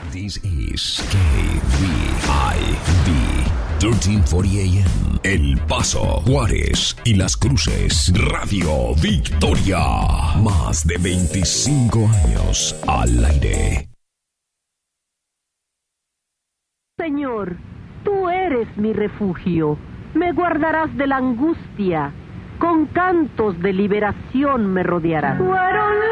This is KVIV 1340 AM. El Paso, Juárez y Las Cruces. Radio Victoria. Más de 25 años al aire. Señor, tú eres mi refugio. Me guardarás de la angustia. Con cantos de liberación me rodearás.